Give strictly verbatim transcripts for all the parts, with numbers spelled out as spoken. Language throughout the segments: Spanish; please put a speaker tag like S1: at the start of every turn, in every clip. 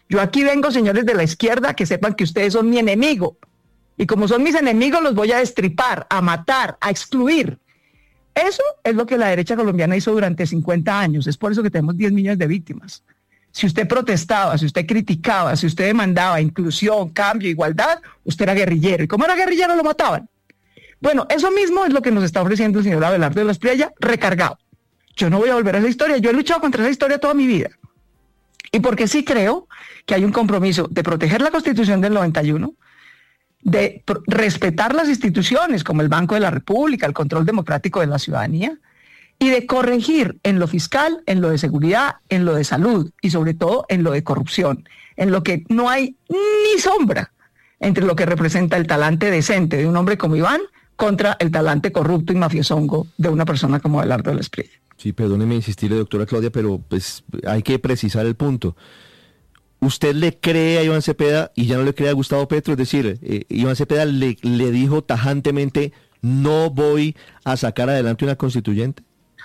S1: Yo aquí vengo, señores de la izquierda, que sepan que ustedes son mi enemigo. Y como son mis enemigos, los voy a destripar, a matar, a excluir. Eso es lo que la derecha colombiana hizo durante cincuenta años. Es por eso que tenemos diez millones de víctimas. Si usted protestaba, si usted criticaba, si usted demandaba inclusión, cambio, igualdad, usted era guerrillero. Y como era guerrillero, lo mataban. Bueno, eso mismo es lo que nos está ofreciendo el señor Abelardo de la Espriella, recargado. Yo no voy a volver a esa historia. Yo he luchado contra esa historia toda mi vida. Y porque sí creo que hay un compromiso de proteger la Constitución del noventa y uno, de pr- respetar las instituciones como el Banco de la República, el control democrático de la ciudadanía, y de corregir en lo fiscal, en lo de seguridad, en lo de salud y sobre todo en lo de corrupción, en lo que no hay ni sombra entre lo que representa el talante decente de un hombre como Iván contra el talante corrupto y mafiosongo de una persona como Abelardo de la Espriella.
S2: Sí, perdóneme insistirle, doctora Claudia, pero pues hay que precisar el punto. ¿Usted le cree a Iván Cepeda y ya no le cree a Gustavo Petro? Es decir, eh, Iván Cepeda le, le dijo tajantemente, no voy a sacar adelante una constituyente.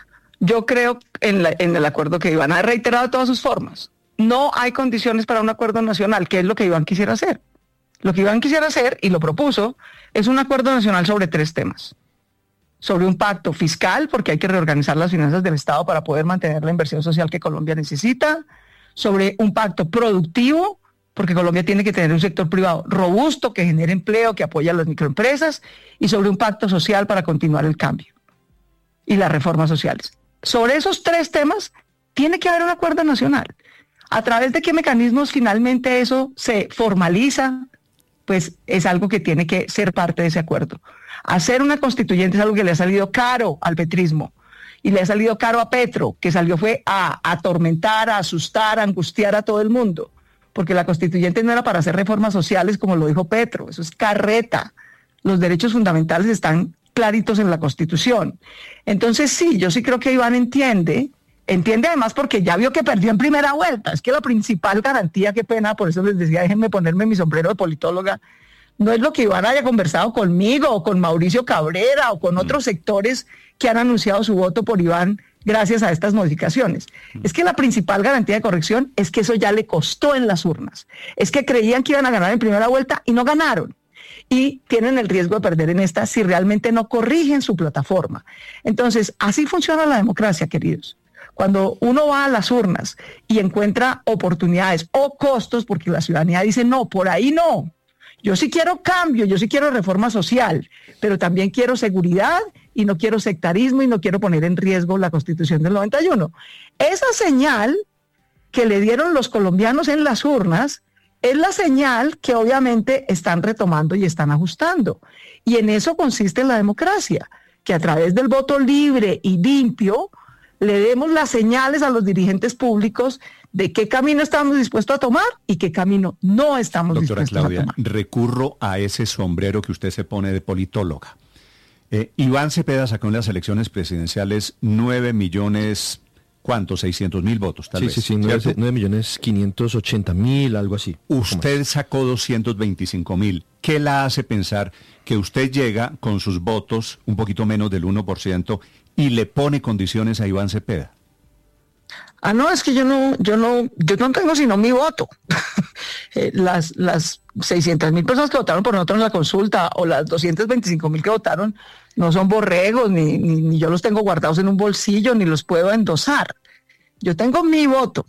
S1: Yo creo en, la, en el acuerdo que Iván ha reiterado de todas sus formas. No hay condiciones para un acuerdo nacional, que es lo que Iván quisiera hacer. Lo que Iván quisiera hacer, y lo propuso, es un acuerdo nacional sobre tres temas. Sobre un pacto fiscal, porque hay que reorganizar las finanzas del Estado para poder mantener la inversión social que Colombia necesita. Sobre un pacto productivo, porque Colombia tiene que tener un sector privado robusto, que genere empleo, que apoye a las microempresas. Y sobre un pacto social para continuar el cambio y las reformas sociales. Sobre esos tres temas tiene que haber un acuerdo nacional. ¿A través de qué mecanismos finalmente eso se formaliza? Pues es algo que tiene que ser parte de ese acuerdo. Hacer una constituyente es algo que le ha salido caro al petrismo y le ha salido caro a Petro, que salió fue a, a atormentar, a asustar, a angustiar a todo el mundo, porque la constituyente no era para hacer reformas sociales como lo dijo Petro, eso es carreta. Los derechos fundamentales están claritos en la Constitución. Entonces sí, yo sí creo que Iván entiende, entiende además porque ya vio que perdió en primera vuelta. Es que la principal garantía, qué pena, por eso les decía, déjenme ponerme mi sombrero de politóloga, no es lo que Iván haya conversado conmigo o con Mauricio Cabrera o con otros sectores que han anunciado su voto por Iván gracias a estas modificaciones. Es que la principal garantía de corrección es que eso ya le costó en las urnas. Es que creían que iban a ganar en primera vuelta y no ganaron. Y tienen el riesgo de perder en esta si realmente no corrigen su plataforma. Entonces, así funciona la democracia, queridos. Cuando uno va a las urnas y encuentra oportunidades o costos, porque la ciudadanía dice, no, por ahí no. Yo sí quiero cambio, yo sí quiero reforma social, pero también quiero seguridad y no quiero sectarismo y no quiero poner en riesgo la Constitución del noventa y uno. Esa señal que le dieron los colombianos en las urnas es la señal que obviamente están retomando y están ajustando. Y en eso consiste la democracia, que a través del voto libre y limpio le demos las señales a los dirigentes públicos de qué camino estamos dispuestos a tomar y qué camino no estamos
S3: Doctora
S1: dispuestos
S3: Claudia,
S1: a tomar.
S3: recurro a ese sombrero que usted se pone de politóloga. Eh, Iván Cepeda sacó en las elecciones presidenciales nueve millones, ¿cuántos? seiscientos mil votos, tal
S2: sí,
S3: vez.
S2: Sí, sí, sí, nueve millones quinientos ochenta mil, algo así.
S3: Usted sacó doscientos veinticinco mil. ¿Qué la hace pensar que usted llega con sus votos, un poquito menos del uno por ciento, y le pone condiciones a Iván Cepeda?
S1: Ah, no, es que yo no, yo no, yo no tengo sino mi voto. eh, las, las seiscientas mil personas que votaron por nosotros en la consulta o las doscientos veinticinco mil que votaron no son borregos, ni, ni, ni yo los tengo guardados en un bolsillo, ni los puedo endosar. Yo tengo mi voto,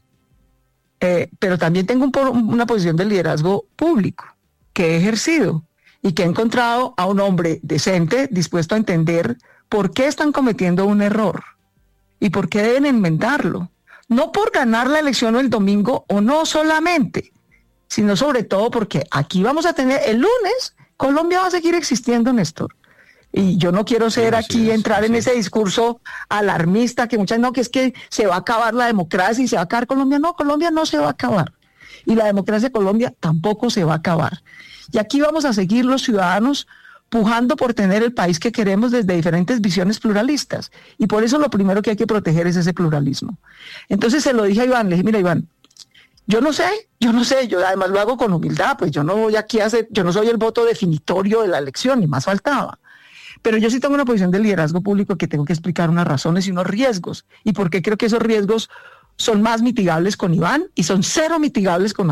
S1: eh, pero también tengo un, una posición de liderazgo público que he ejercido y que he encontrado a un hombre decente, dispuesto a entender por qué están cometiendo un error y por qué deben enmendarlo. No por ganar la elección el domingo o no solamente, sino sobre todo porque aquí vamos a tener, el lunes, Colombia va a seguir existiendo, Néstor. Y yo no quiero ser
S3: sí,
S1: aquí,
S3: es,
S1: entrar
S3: sí.
S1: en ese discurso alarmista que muchas, no, que es que se va a acabar la democracia y se va a acabar Colombia. No, Colombia no se va a acabar. Y la democracia de Colombia tampoco se va a acabar. Y aquí vamos a seguir los ciudadanos pujando por tener el país que queremos desde diferentes visiones pluralistas. Y por eso lo primero que hay que proteger es ese pluralismo. Entonces se lo dije a Iván, le dije, mira Iván, yo no sé, yo no sé, yo además lo hago con humildad, pues yo no voy aquí a hacer, yo no soy el voto definitorio de la elección, ni más faltaba. Pero yo sí tengo una posición de liderazgo público que tengo que explicar unas razones y unos riesgos. Y por qué creo que esos riesgos son más mitigables con Iván y son cero mitigables con